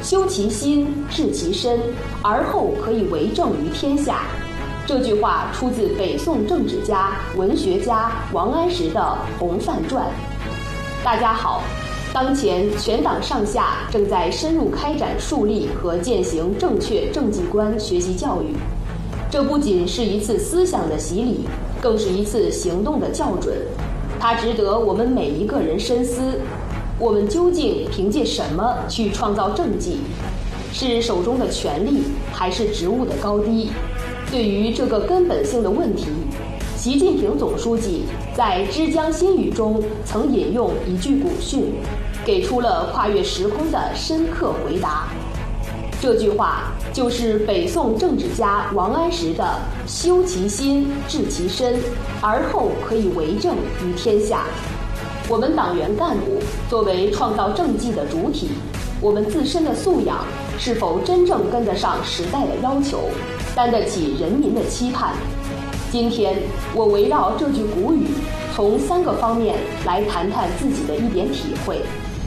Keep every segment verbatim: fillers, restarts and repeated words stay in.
修其心，治其身，而后可以为政于天下。这句话出自北宋政治家、文学家王安石的《洪范传》。大家好，当前全党上下正在深入开展树立和践行正确政绩观学习教育，这不仅是一次思想的洗礼，更是一次行动的校准。它值得我们每一个人深思：我们究竟凭借什么去创造政绩？是手中的权力，还是职务的高低？对于这个根本性的问题，习近平总书记在《之江新语》中曾引用一句古训，给出了跨越时空的深刻回答。这句话就是北宋政治家王安石的“修其心，治其身，而后可以为政于天下”。我们党员干部作为创造政绩的主体，我们自身的素养是否真正跟得上时代的要求，担得起人民的期盼？今天我围绕这句古语，从三个方面来谈谈自己的一点体会。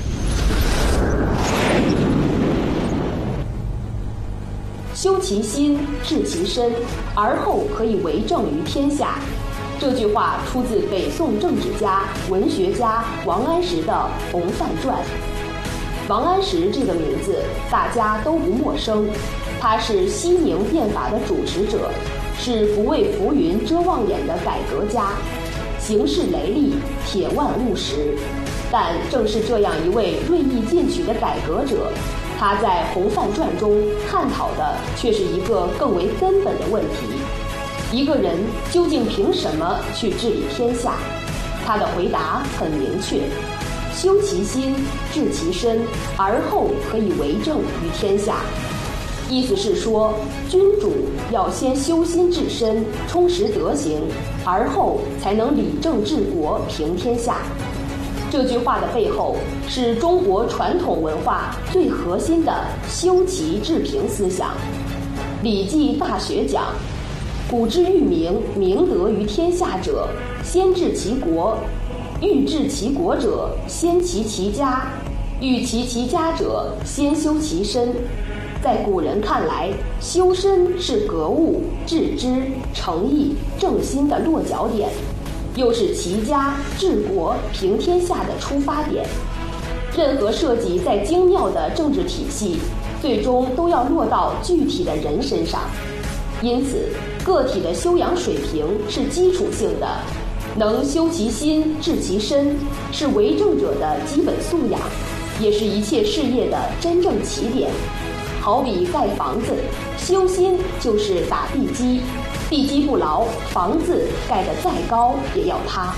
修其心，治其身，而后可以为政于天下。这句话出自北宋政治家、文学家王安石的《洪范传》。王安石这个名字大家都不陌生，他是西宁变法的主持者，是不畏浮云遮望眼的改革家，行事雷厉，铁腕务实。但正是这样一位锐意进取的改革者，他在《洪范传》中探讨的却是一个更为根本的问题：一个人究竟凭什么去治理天下？他的回答很明确：修其心，治其身，而后可以为政于天下。意思是说，君主要先修心治身，充实德行，而后才能理政治国，平天下。这句话的背后是中国传统文化最核心的修齐治平思想。《礼记·大学》讲：“古之欲明，明德于天下者，先治其国；欲治其国者，先齐其家；欲齐其家者，先修其身。”在古人看来，修身是格物、致知、诚意、正心的落脚点，又是齐家、治国、平天下的出发点。任何设计再精妙的政治体系，最终都要落到具体的人身上。因此，个体的修养水平是基础性的，能修其心、治其身，是为政者的基本素养，也是一切事业的真正起点。好比盖房子，修心就是打地基，地基不牢，房子盖得再高也要塌。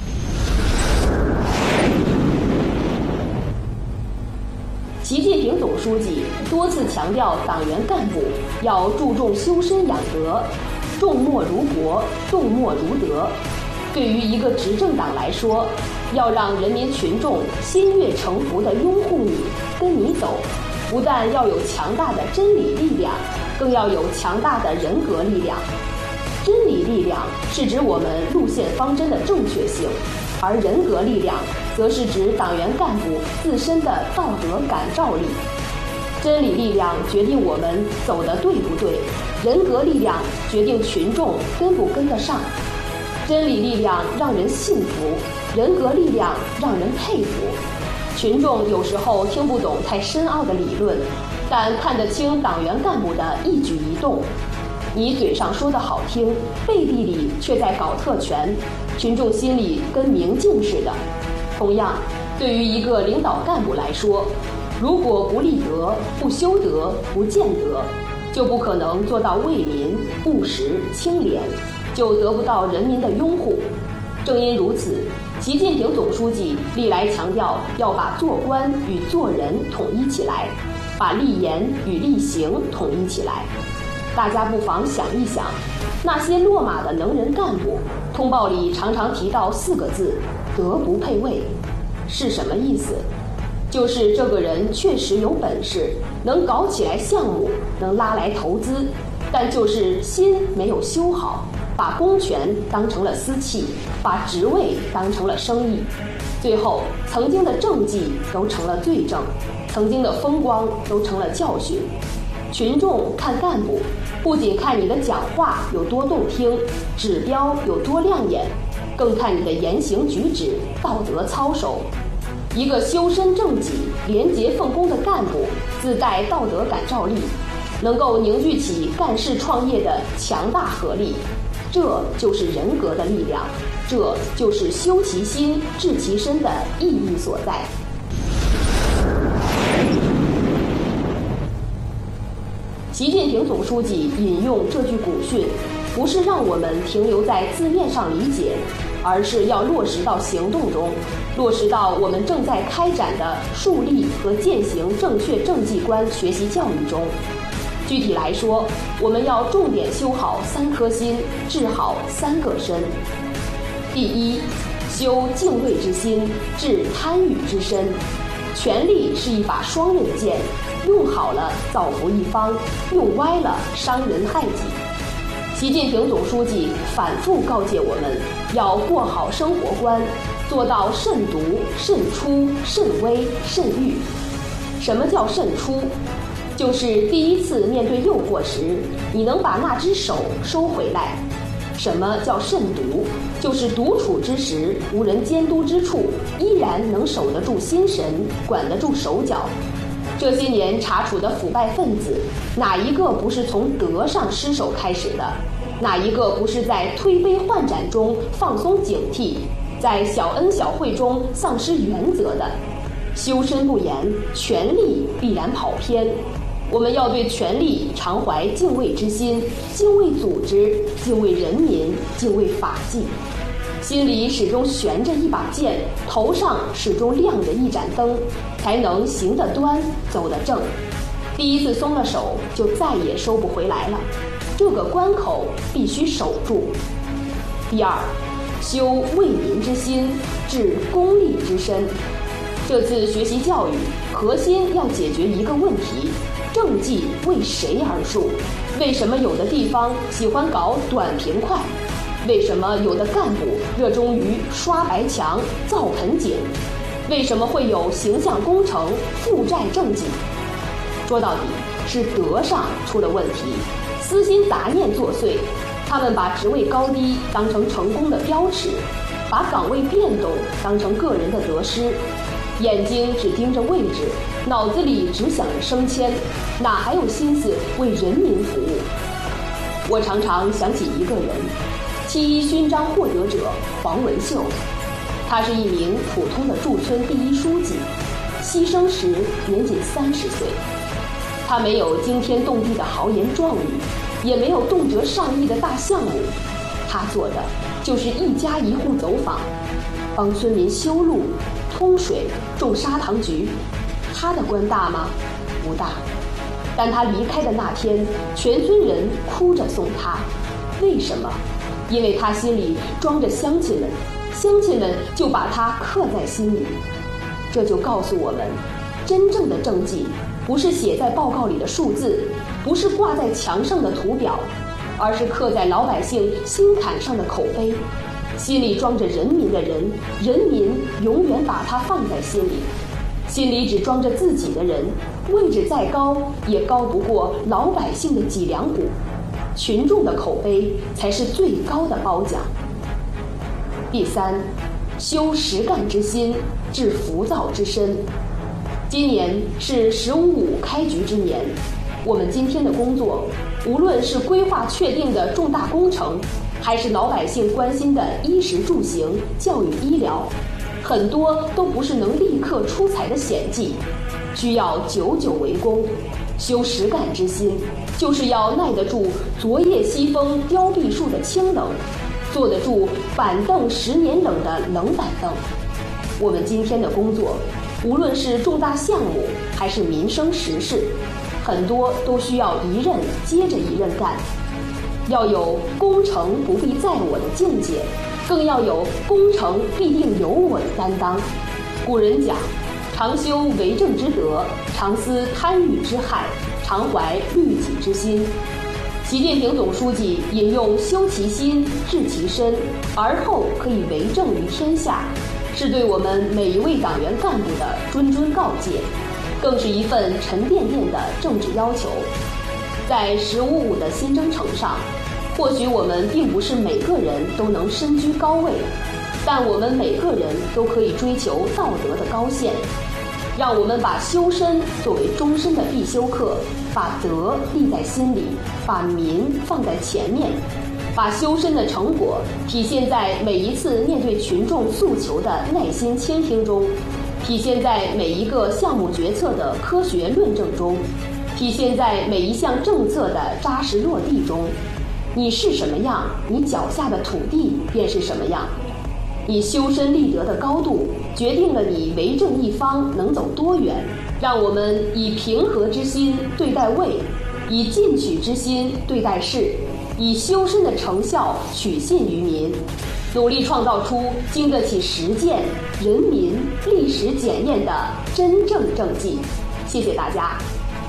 习近平总书记多次强调，党员干部要注重修身养德，重莫如国，动莫如德。对于一个执政党来说，要让人民群众心悦诚服地拥护你，跟你走，不但要有强大的真理力量，更要有强大的人格力量。真理力量是指我们路线方针的正确性，而人格力量则是指党员干部自身的道德感召力。真理力量决定我们走得对不对，人格力量决定群众跟不跟得上。真理力量让人信服，人格力量让人佩服。群众有时候听不懂太深奥的理论，但看得清党员干部的一举一动。你嘴上说的好听，背地里却在搞特权，群众心里跟明镜似的。同样，对于一个领导干部来说，如果不立德、不修德、不见德，就不可能做到为民、务实、清廉，就得不到人民的拥护。正因如此，习近平总书记历来强调要把做官与做人统一起来，把立言与立行统一起来。大家不妨想一想，那些落马的能人干部，通报里常常提到四个字：德不配位。是什么意思？就是这个人确实有本事，能搞起来项目，能拉来投资，但就是心没有修好，把公权当成了私器，把职位当成了生意。 最后，曾经的政绩都成了罪证，曾经的风光都成了教训。群众看干部，不仅看你的讲话有多动听，指标有多亮眼，更看你的言行举止、道德操守。一个修身正己、廉洁奉公的干部，自带道德感召力，能够凝聚起干事创业的强大合力。这就是人格的力量，这就是修其心、治其身的意义所在。习近平总书记引用这句古训，不是让我们停留在字面上理解，而是要落实到行动中，落实到我们正在开展的树立和践行正确政绩观学习教育中。具体来说，我们要重点修好三颗心，治好三个身。第一，修敬畏之心，治贪欲之身。权力是一把双刃剑，用好了造福一方，用歪了伤人害己。习近平总书记反复告诫我们，要过好生活观，做到慎独、慎出、慎微、慎欲。什么叫慎出？就是第一次面对诱惑时，你能把那只手收回来。什么叫慎独？就是独处之时，无人监督之处，依然能守得住心神，管得住手脚。这些年查处的腐败分子，哪一个不是从德上失守开始的？哪一个不是在推杯换盏中放松警惕，在小恩小惠中丧失原则的？修身不严，权力必然跑偏。我们要对权力常怀敬畏之心，敬畏组织，敬畏人民，敬畏法纪。心里始终悬着一把剑，头上始终亮着一盏灯，才能行得端，走得正。第一次松了手，就再也收不回来了。这个关口必须守住。第二，修为民之心，治公利之身。这次学习教育核心要解决一个问题：政绩为谁而树？为什么有的地方喜欢搞短平快？为什么有的干部热衷于刷白墙、造盆景？为什么会有形象工程、负债政绩？说到底是德上出了问题，私心杂念作祟。他们把职位高低当成成功的标尺，把岗位变动当成个人的得失，眼睛只盯着位置，脑子里只想着升迁，哪还有心思为人民服务？我常常想起一个人，七一勋章获得者黄文秀。他是一名普通的驻村第一书记，牺牲时年仅三十岁。他没有惊天动地的豪言壮语，也没有动辄上亿的大项目，他做的就是一家一户走访，帮村民修路、通水、种砂糖橘。他的官大吗？不大。但他离开的那天，全村人哭着送他。为什么？因为他心里装着乡亲们，乡亲们就把他刻在心里。这就告诉我们，真正的政绩不是写在报告里的数字，不是挂在墙上的图表，而是刻在老百姓心坎上的口碑。心里装着人民的人，人民永远把他放在心里。心里只装着自己的人，位置再高也高不过老百姓的脊梁骨。群众的口碑才是最高的褒奖。第三，修实干之心，治浮躁之身。今年是十五五开局之年，我们今天的工作，无论是规划确定的重大工程，还是老百姓关心的衣食住行、教育医疗，很多都不是能立刻出彩的显技，需要久久为功。修实干之心，就是要耐得住昨夜西风凋碧树的清冷，坐得住板凳十年冷的冷板凳。我们今天的工作，无论是重大项目还是民生时事，很多都需要一任接着一任干。要有功成不必在我的境界，更要有功成必定有我的担当。古人讲，常修为政之德，常思贪欲之害，常怀律己之心。习近平总书记引用修其心，治其身，而后可以为政于天下， 是对我们每一位党员干部的谆谆告诫，更是一份沉甸甸的政治要求。在“十五五”的新征程上，或许我们并不是每个人都能身居高位，但我们每个人都可以追求道德的高线。让我们把修身作为终身的必修课，把德立在心里，把民放在前面，把修身的成果体现在每一次面对群众诉求的耐心倾听中，体现在每一个项目决策的科学论证中，体现在每一项政策的扎实落地中。你是什么样，你脚下的土地便是什么样。你修身立德的高度，决定了你为政一方能走多远。让我们以平和之心对待位，以进取之心对待事，以修身的成效取信于民，努力创造出经得起实践、人民历史检验的真正政绩。谢谢大家。